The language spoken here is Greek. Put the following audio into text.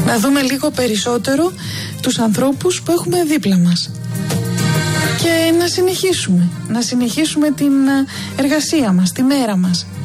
Να δούμε λίγο περισσότερο τους ανθρώπους που έχουμε δίπλα μας. Και να συνεχίσουμε την εργασία μας, τη μέρα μας.